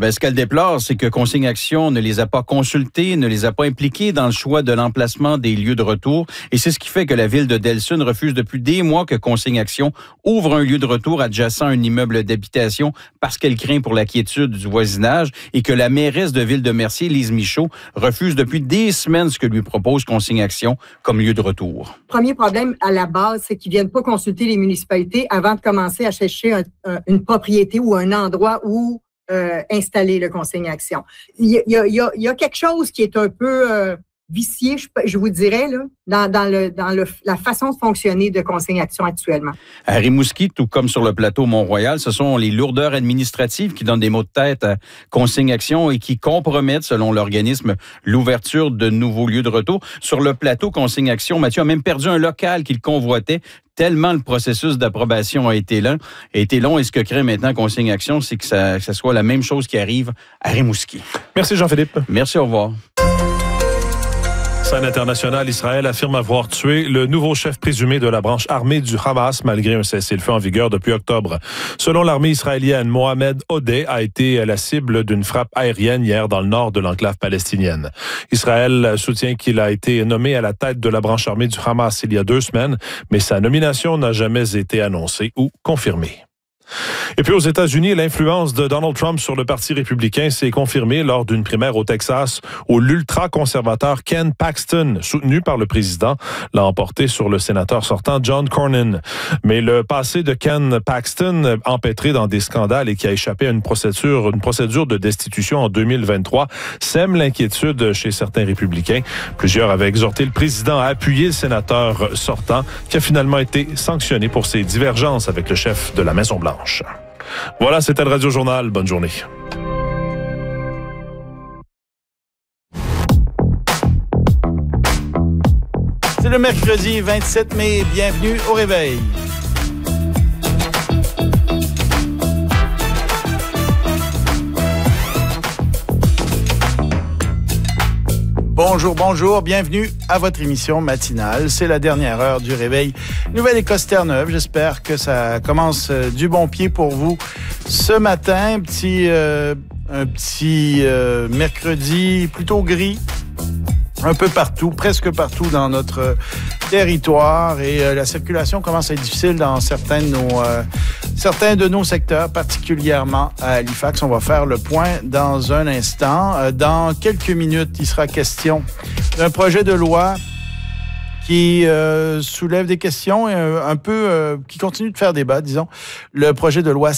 ce qu'elle déplore, c'est que Consigne Action ne les a pas consultés, ne les a pas impliqués dans le choix de l'emplacement des lieux de retour. Et c'est ce qui fait que la ville de Delsun refuse depuis des mois que Consigne Action ouvre un lieu de retour adjacent à un immeuble d'habitation parce qu'elle craint pour la quiétude du voisinage et que la mairesse de Ville de Mercier, Lise Michaud, refuse depuis des semaines ce que lui propose Consigne Action comme lieu de retour. Premier problème à la base, c'est qu'ils viennent pas consulter les municipalités avant de commencer à chercher une propriété ou un endroit où installer le Consigne Action. Il y a quelque chose qui est un peu vicié, je vous dirais, là, dans la façon de fonctionner de Consigne Action actuellement. À Rimouski, tout comme sur le plateau Mont-Royal, ce sont les lourdeurs administratives qui donnent des maux de tête à Consigne Action et qui compromettent, selon l'organisme, l'ouverture de nouveaux lieux de retour. Sur le plateau Consigne Action, Mathieu a même perdu un local qu'il convoitait tellement le processus d'approbation a été long. Et ce que crée maintenant Consigne Action, c'est que ça soit la même chose qui arrive à Rimouski. Merci Jean-Philippe. Merci, au revoir. Scène internationale, Israël affirme avoir tué le nouveau chef présumé de la branche armée du Hamas malgré un cessez-le-feu en vigueur depuis octobre. Selon l'armée israélienne, Mohamed Odeh a été la cible d'une frappe aérienne hier dans le nord de l'enclave palestinienne. Israël soutient qu'il a été nommé à la tête de la branche armée du Hamas il y a 2 semaines, mais sa nomination n'a jamais été annoncée ou confirmée. Et puis aux États-Unis, l'influence de Donald Trump sur le Parti républicain s'est confirmée lors d'une primaire au Texas où l'ultra-conservateur Ken Paxton, soutenu par le président, l'a emporté sur le sénateur sortant John Cornyn. Mais le passé de Ken Paxton, empêtré dans des scandales et qui a échappé à une procédure de destitution en 2023, sème l'inquiétude chez certains républicains. Plusieurs avaient exhorté le président à appuyer le sénateur sortant qui a finalement été sanctionné pour ses divergences avec le chef de la Maison-Blanche. Voilà, c'était le Radio Journal. Bonne journée. C'est le mercredi 27 mai. Bienvenue au réveil. Bonjour, bienvenue à votre émission matinale. C'est la dernière heure du réveil Nouvelle-Écosse Terre-Neuve. J'espère que ça commence du bon pied pour vous ce matin. Un petit mercredi plutôt gris. Un peu partout, presque partout dans notre territoire et la circulation commence à être difficile dans certains de nos secteurs, particulièrement à Halifax. On va faire le point dans un instant. Dans quelques minutes, il sera question d'un projet de loi qui soulève des questions un peu qui continue de faire débat, disons. Le projet de loi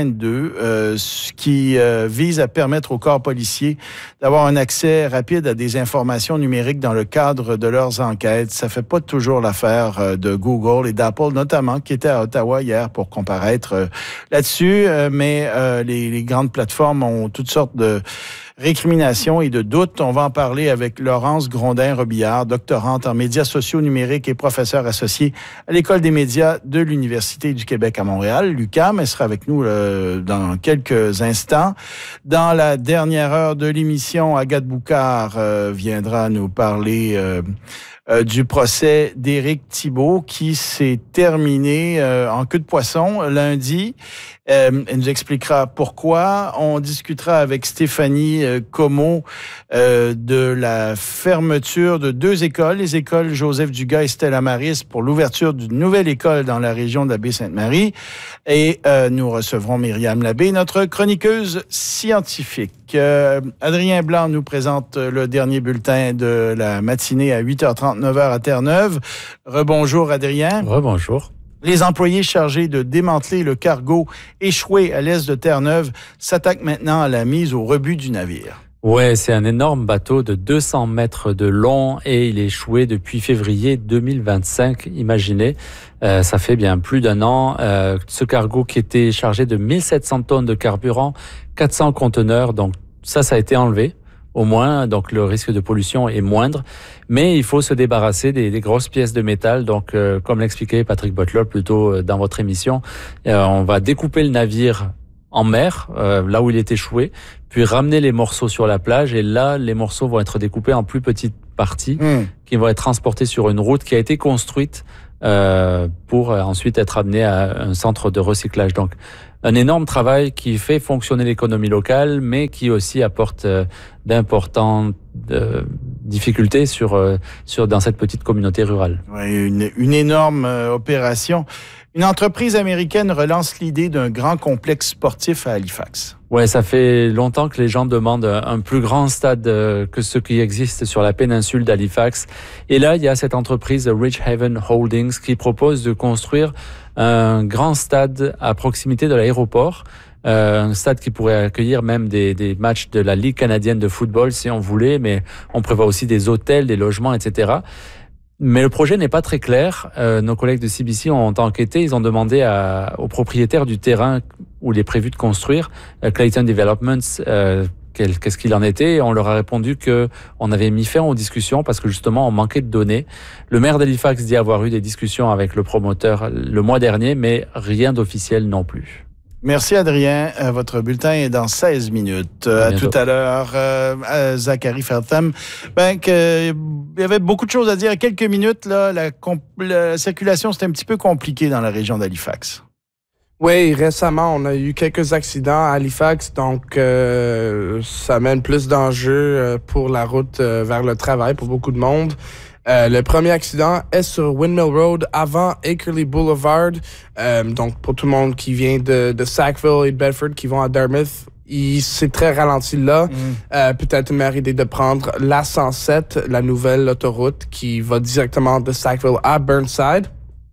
C-22 qui vise à permettre aux corps policiers d'avoir un accès rapide à des informations numériques dans le cadre de leurs enquêtes. Ça fait pas toujours l'affaire de Google et d'Apple notamment, qui étaient à Ottawa hier pour comparaître là-dessus. Mais les grandes plateformes ont toutes sortes de récriminations et de doutes. On va en parler avec Laurence Grondin-Robillard, doctorante en médias sociaux numériques et professeure associée à l'École des médias de l'Université du Québec à Montréal, l'UQAM. Elle sera avec nous dans quelques instants. Dans la dernière heure de l'émission, Agathe Boucard viendra nous parler du procès d'Éric Thibault qui s'est terminé en queue de poisson lundi. Elle nous expliquera pourquoi. On discutera avec Stéphanie Comeau de la fermeture de 2 écoles, les écoles Joseph Dugas et Stella Maris, pour l'ouverture d'une nouvelle école dans la région de la Baie-Sainte-Marie. Et nous recevrons Myriam Labbé, notre chroniqueuse scientifique. Adrien Blanc nous présente le dernier bulletin de la matinée à 8h30, 9h à Terre-Neuve. Rebonjour Adrien. Rebonjour. Les employés chargés de démanteler le cargo échoué à l'est de Terre-Neuve s'attaquent maintenant à la mise au rebut du navire. Ouais, c'est un énorme bateau de 200 mètres de long et il est échoué depuis février 2025. Imaginez, ça fait bien plus d'1 an. Ce cargo qui était chargé de 1700 tonnes de carburant, 400 conteneurs, donc ça a été enlevé. Au moins, donc le risque de pollution est moindre, mais il faut se débarrasser des grosses pièces de métal. Donc, comme l'expliquait Patrick Butler plus tôt dans votre émission, on va découper le navire en mer, là où il est échoué, puis ramener les morceaux sur la plage. Et là, les morceaux vont être découpés en plus petites parties qui vont être transportées sur une route qui a été construite pour ensuite être amenée à un centre de recyclage. Donc, un énorme travail qui fait fonctionner l'économie locale, mais qui aussi apporte d'importantes difficultés dans cette petite communauté rurale. Oui, une énorme opération. Une entreprise américaine relance l'idée d'un grand complexe sportif à Halifax. Ouais, ça fait longtemps que les gens demandent un plus grand stade que ce qui existe sur la péninsule d'Halifax. Et là, il y a cette entreprise Rich Haven Holdings qui propose de construire un grand stade à proximité de l'aéroport. Un stade qui pourrait accueillir même des matchs de la Ligue canadienne de football si on voulait, mais on prévoit aussi des hôtels, des logements, etc. Mais le projet n'est pas très clair. Nos collègues de CBC ont enquêté. Ils ont demandé aux propriétaires du terrain où il est prévu de construire, Clayton Developments, qu'est-ce qu'il en était. Et on leur a répondu qu'on avait mis fin aux discussions parce que justement, on manquait de données. Le maire d'Halifax dit avoir eu des discussions avec le promoteur le mois dernier, mais rien d'officiel non plus. Merci Adrien. Votre bulletin est dans 16 minutes. À tout à l'heure, Zachary Feltham. Il y avait beaucoup de choses à dire. Il y a quelques minutes, là, la circulation, c'était un petit peu compliqué dans la région d'Halifax. Oui, récemment, on a eu quelques accidents à Halifax, donc ça mène plus d'enjeux pour la route vers le travail pour beaucoup de monde. Le premier accident est sur Windmill Road avant Akerley Boulevard. Donc, pour tout le monde qui vient de Sackville et de Bedford qui vont à Dartmouth, c'est très ralenti là. Peut-être une meilleure idée de prendre la 107, la nouvelle autoroute qui va directement de Sackville à Burnside.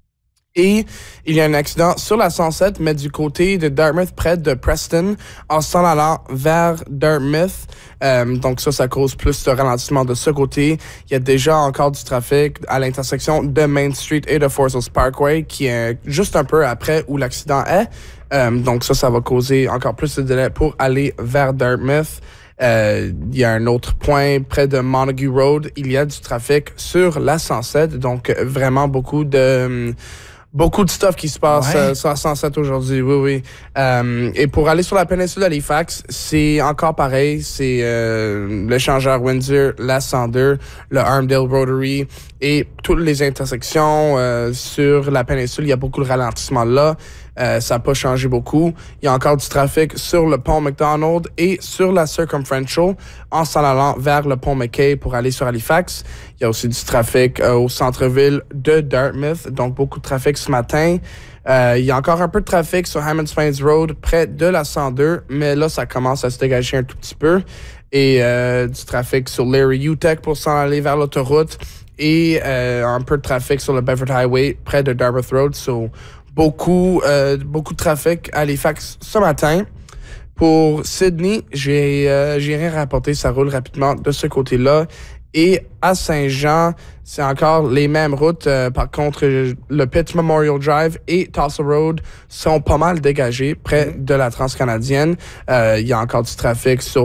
Et il y a un accident sur la 107, mais du côté de Dartmouth, près de Preston, en s'en allant vers Dartmouth. Donc ça cause plus de ralentissement de ce côté. Il y a déjà encore du trafic à l'intersection de Main Street et de Forest Hills Parkway, qui est juste un peu après où l'accident est. Donc ça va causer encore plus de délai pour aller vers Dartmouth. Il y a un autre point près de Montague Road. Il y a du trafic sur la 107, donc vraiment beaucoup de stuff qui se passe sur la 107 aujourd'hui, oui. Et pour aller sur la péninsule d'Halifax, c'est encore pareil. C'est l'échangeur Windsor, la 102, le Armdale Rotary et toutes les intersections sur la péninsule. Il y a beaucoup de ralentissement là. Ça n'a pas changé beaucoup. Il y a encore du trafic sur le pont McDonald et sur la Circumferential en s'en allant vers le pont McKay pour aller sur Halifax. Il y a aussi du trafic au centre-ville de Dartmouth, donc beaucoup de trafic ce matin. Il y a encore un peu de trafic sur Hammonds Plains Road près de la 102, mais là, ça commence à se dégager un tout petit peu. Et du trafic sur Larry UTEC pour s'en aller vers l'autoroute et un peu de trafic sur le Bedford Highway près de Dartmouth Road. So, beaucoup de trafic à Halifax ce matin. Pour Sydney, j'ai rien rapporté, ça roule rapidement de ce côté-là. Et à Saint-Jean, c'est encore les mêmes routes. Par contre, le Pitt Memorial Drive et Tulsa Road sont pas mal dégagés près de la Transcanadienne. Il y a encore du trafic sur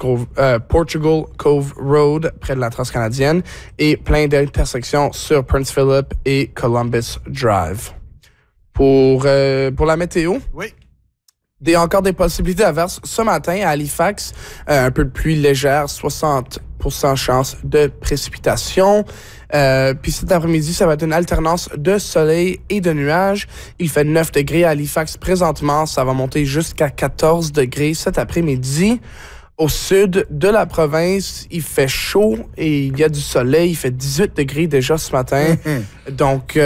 Portugal Cove Road près de la Transcanadienne et plein d'intersections sur Prince Philip et Columbus Drive. Pour la météo, oui. Encore des possibilités d'averses ce matin à Halifax. Un peu de pluie légère, 60% chance de précipitation. Puis cet après-midi, ça va être une alternance de soleil et de nuages. Il fait 9 degrés à Halifax présentement. Ça va monter jusqu'à 14 degrés cet après-midi. Au sud de la province, il fait chaud et il y a du soleil. Il fait 18 degrés déjà ce matin. Donc,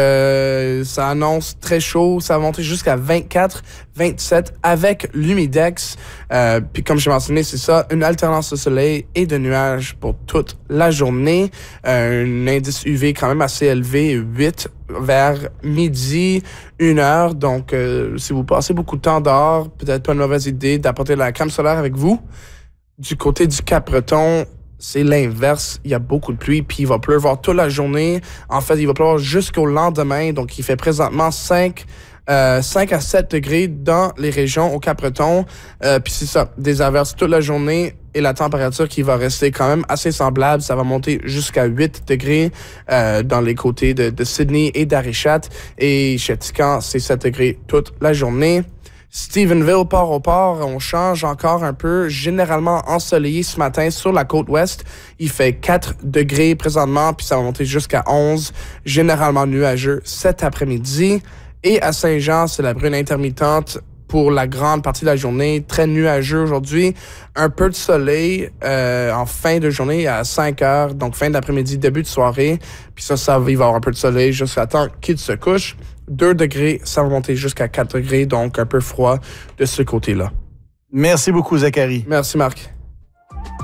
ça annonce très chaud. Ça va monter jusqu'à 24, 27 avec l'humidex. Puis comme j'ai mentionné, c'est ça, une alternance de soleil et de nuages pour toute la journée. Un indice UV quand même assez élevé, 8 vers midi, 1h. Donc, si vous passez beaucoup de temps dehors, peut-être pas une mauvaise idée d'apporter de la crème solaire avec vous. Du côté du Cap-Breton, c'est l'inverse. Il y a beaucoup de pluie, puis il va pleuvoir toute la journée. En fait, il va pleuvoir jusqu'au lendemain. Donc, il fait présentement 5 à 7 degrés dans les régions au Cap-Breton. Puis c'est ça, des averses toute la journée et la température qui va rester quand même assez semblable. Ça va monter jusqu'à 8 degrés dans les côtés de Sydney et d'Arichat. Et Chéticamp, c'est 7 degrés toute la journée. Stephenville, Port-au-Port, on change encore un peu. Généralement ensoleillé ce matin sur la côte ouest. Il fait 4 degrés présentement, puis ça va monter jusqu'à 11. Généralement nuageux cet après-midi. Et à Saint-Jean, c'est la bruine intermittente pour la grande partie de la journée. Très nuageux aujourd'hui. Un peu de soleil en fin de journée à 5 heures, donc fin d'après-midi, début de soirée. Puis ça il va y avoir un peu de soleil jusqu'à temps qu'il se couche. 2 degrés, ça va monter jusqu'à 4 degrés, donc un peu froid de ce côté-là. Merci beaucoup, Zachary. Merci, Marc.